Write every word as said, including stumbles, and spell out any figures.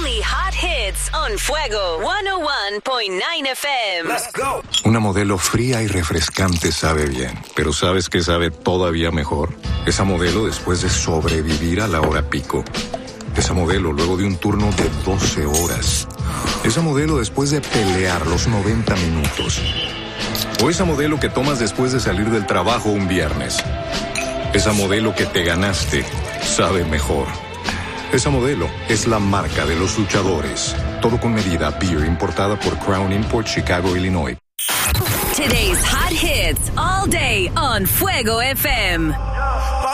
Only hot hits on Fuego one oh one point nine F M. Let's go. Una modelo fría y refrescante sabe bien, pero ¿sabes qué sabe todavía mejor? Esa modelo después de sobrevivir a la hora pico. Esa modelo luego de un turno de doce horas. Esa modelo después de pelear los noventa minutos. O esa modelo que tomas después de salir del trabajo un viernes. Esa modelo que te ganaste sabe mejor. Esa modelo es la marca de los luchadores. Todo con medida. Beer importada por Crown Import, Chicago, Illinois. Today's hot hits all day on Fuego F M.